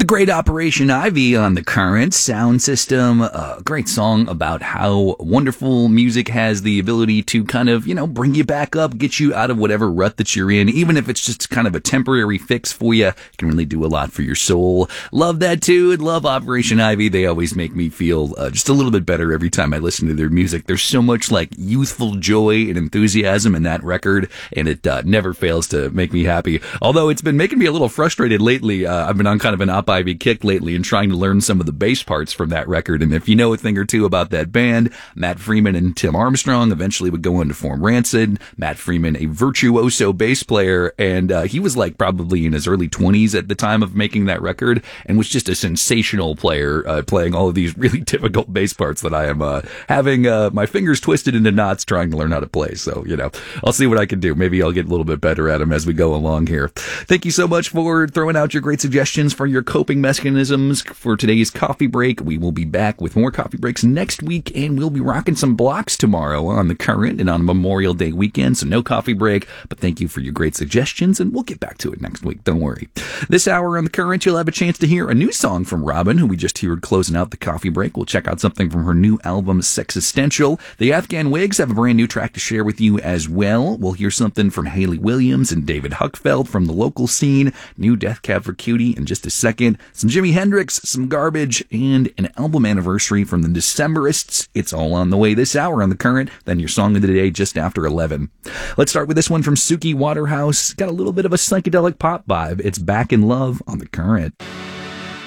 great Operation Ivy on the Current sound system. A great song about how wonderful music has the ability to kind of, bring you back up, get you out of whatever rut that you're in. Even if it's just kind of a temporary fix for you, it can really do a lot for your soul. Love that too. Love Operation Ivy. They always make me feel just a little bit better every time I listen to their music. There's so much like youthful joy and enthusiasm in that record, and it never fails to make me happy. Although it's been making me a little frustrated lately. I've been on kind of an Op Ivy kick lately and trying to learn some of the bass parts from that record. And if you know a thing or two about that band, Matt Freeman and Tim Armstrong eventually would go on to form Rancid. Matt Freeman, a virtuoso bass player, and he was like probably in his early 20s at the time of making that record and was just a sensational player, playing all of these really difficult bass parts that I am having my fingers twisted into knots trying to learn how to play. So, I'll see what I can do. Maybe I'll get a little bit better at them as we go along here. Thank you so much for throwing out your great suggestions for your coping mechanisms for today's coffee break. We will be back with more coffee breaks next week, and we'll be rocking some blocks tomorrow on the Current and on Memorial Day weekend, so no coffee break, but thank you for your great suggestions, and we'll get back to it next week. Don't worry. This hour on the Current, you'll have a chance to hear a new song from Robin, who we just heard closing out the coffee break. We'll check out something from her new album, Sexistential. The Afghan Wigs have a brand new track to share with you as well. We'll hear something from Haley Williams and David Huckfeld from the local scene, new Death Cab for Cutie in just a second, some Jimi Hendrix, some Garbage, and an album anniversary from the Decemberists. It's all on the way this hour on the Current, then your song of the day just after 11. Let's start with this one from Suki Waterhouse. Got a little bit of a psychedelic pop vibe. It's Back in Love on the Current.